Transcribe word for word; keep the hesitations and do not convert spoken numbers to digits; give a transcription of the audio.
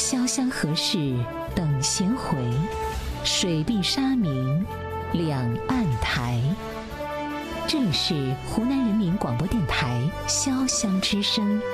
潇湘何事等闲回，水碧沙明两岸台。这里是湖南人民广播电台潇湘之声。